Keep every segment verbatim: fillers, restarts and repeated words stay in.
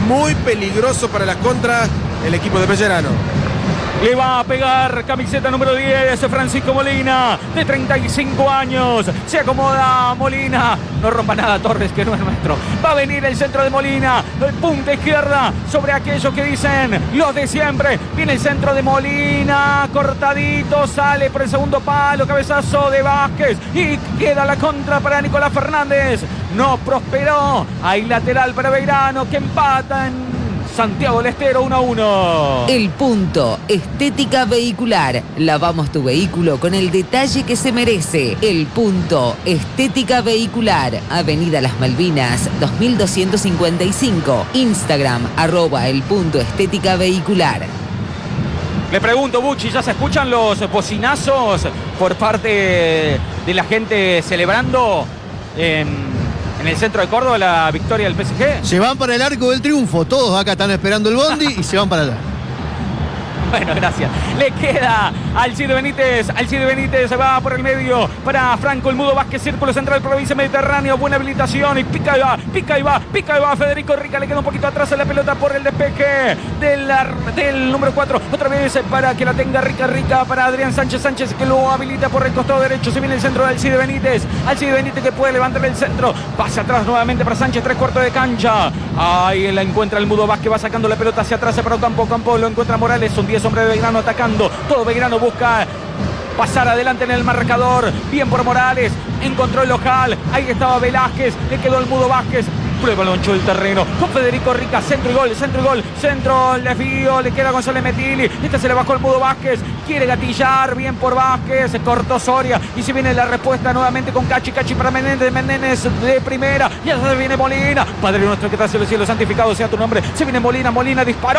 muy peligroso para las contras el equipo de Pellerano. Le va a pegar camiseta número diez, Francisco Molina, de treinta y cinco años. Se acomoda Molina. No rompa nada, Torres, que no es nuestro. Va a venir el centro de Molina. El punta izquierda sobre aquellos que dicen los de siempre. Viene el centro de Molina. Cortadito. Sale por el segundo palo. Cabezazo de Vázquez. Y queda la contra para Nicolás Fernández. No prosperó. Hay lateral para Belgrano, que empata en Santiago del Estero uno a uno. El Punto, estética vehicular. Lavamos tu vehículo con el detalle que se merece. El Punto, estética vehicular. Avenida Las Malvinas, dos mil doscientos cincuenta y cinco. Instagram, arroba el punto estética vehicular. Le pregunto, Bucci, ¿ya se escuchan los bocinazos por parte de la gente celebrando en... en el centro de Córdoba la victoria del P S G? Se van para el Arco del Triunfo. Todos acá están esperando el bondi y se van para allá. Bueno, gracias. Le queda Alcide Benítez. Alcide Benítez se va por el medio para Franco el Mudo Vázquez, círculo central, provincia Mediterráneo. Buena habilitación y pica y va, pica y va, pica y va. Federico Rica le queda un poquito atrás en la pelota por el despeje del, del número cuatro. Otra vez para que la tenga Rica Rica para Adrián Sánchez Sánchez, que lo habilita por el costado derecho. Se viene el centro de Alcide Benítez. Alcide Benítez que puede levantar el centro. Pase atrás nuevamente para Sánchez, tres cuartos de cancha. Ahí la encuentra el Mudo Vázquez, va sacando la pelota hacia atrás para Ocampo. Ocampo lo encuentra Morales. Son diez hombres de Belgrano atacando. Todo Belgrano busca pasar adelante en el marcador. Bien por Morales. Encontró el local. Ahí estaba Velázquez. Le quedó el Mudo Vázquez. Prueba el ancho del terreno con Federico Rica. Centro y gol, centro y gol. Centro, el desvío. Le queda González Metili. Este se le bajó el Mudo Vázquez. Quiere gatillar. Bien por Vázquez. Se cortó Soria. Y se viene la respuesta nuevamente con Cachi. Cachi para Menéndez. Menéndez de primera. Y ya se viene Molina. Padre nuestro que estás en el cielo, santificado sea tu nombre. Se viene Molina. Molina disparó.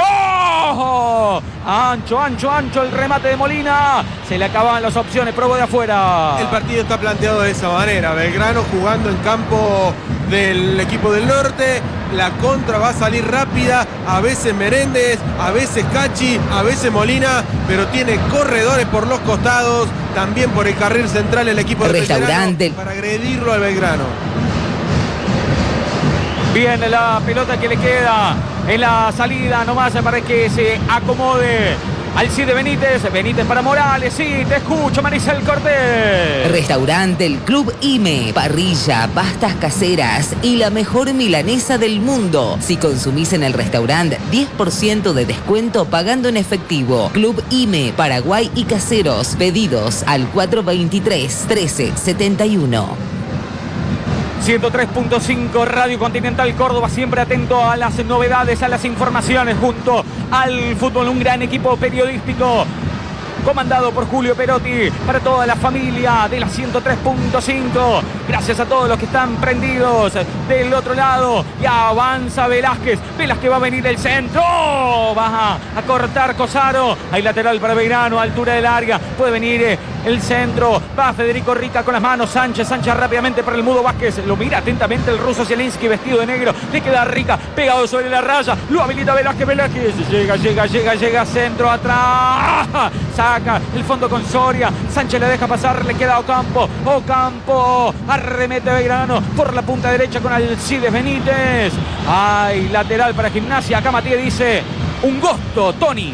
Ancho, ancho, ancho el remate de Molina. Se le acababan las opciones. Probó de afuera. El partido está planteado de esa manera. Belgrano jugando en campo del equipo del norte. La contra va a salir rápida. A veces Menéndez, a veces Cachi, a veces Molina. Pero tiene corredores por los costados. También por el carril central el equipo de Restaurante Belgrano para agredirlo al Belgrano. Viene la pelota que le queda en la salida nomás para que se acomode Alcide Benítez. Benítez para Morales. Sí, te escucho, Maricel Cortés. Restaurante El Club I M E. Parrilla, pastas caseras y la mejor milanesa del mundo. Si consumís en el restaurante, diez por ciento de descuento pagando en efectivo. Club I M E, Paraguay y Caseros. Pedidos al cuatro veintitrés, trece setenta y uno. ciento tres punto cinco Radio Continental Córdoba, siempre atento a las novedades, a las informaciones, junto al fútbol, un gran equipo periodístico comandado por Julio Perotti, para toda la familia de la ciento tres punto cinco. Gracias a todos los que están prendidos del otro lado. Y avanza Velázquez. Velázquez va a venir el centro. Va a cortar Cosaro. Hay lateral para Belgrano, altura del área. Puede venir el centro. Va Federico Rica con las manos. Sánchez. Sánchez rápidamente para el Mudo Vázquez. Lo mira atentamente el ruso Zielinski vestido de negro. Le queda Rica pegado sobre la raya. Lo habilita Velázquez. Velázquez llega, llega, llega, llega. Centro atrás. Saca el fondo con Soria. Sánchez le deja pasar. Le queda Ocampo. Ocampo. Arremete Belgrano por la punta derecha con Alcides Benítez. Hay lateral para Gimnasia. Acá Matías dice un gusto, Tony.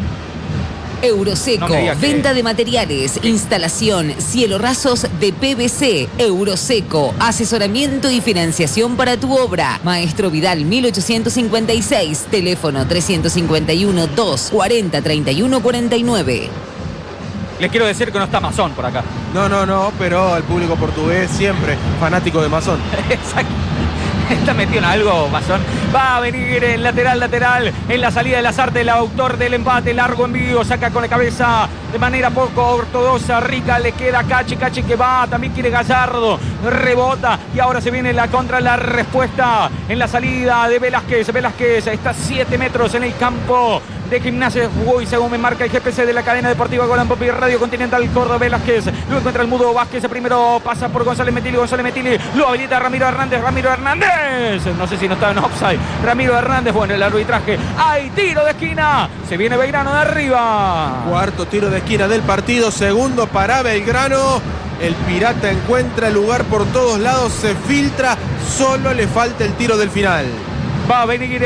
Euroseco, no venta de materiales, instalación, cielo rasos de P V C. Euroseco, asesoramiento y financiación para tu obra. Maestro Vidal mil ochocientos cincuenta y seis, teléfono trescientos cincuenta y uno, dos cuarenta, treinta y uno cuarenta y nueve. Les quiero decir que no está Masón por acá. No, no, no, pero el público portugués siempre fanático de Masón. Exacto. Está metido en algo, Masón. Va a venir el lateral, lateral. En la salida de Lazarte, el autor del empate. Largo envío, saca con la cabeza de manera poco ortodoxa. Rica, le queda Cachi. Cachi que va, también quiere Gallardo. Rebota y ahora se viene la contra, la respuesta en la salida de Velázquez. Velázquez está a siete metros en el campo de Gimnasia. Uy, según me marca el G P C de la cadena deportiva Golán Popi Radio Continental Córdoba. Velázquez lo encuentra el Mudo Vázquez. Primero pasa por González Metili. González Metili lo habilita Ramiro Hernández. Ramiro Hernández. No sé si no estaba en offside. Ramiro Hernández. Bueno, el arbitraje. Hay tiro de esquina. Se viene Belgrano de arriba. Cuarto tiro de esquina del partido. Segundo para Belgrano. El Pirata encuentra el lugar por todos lados. Se filtra. Solo le falta el tiro del final. Va a venir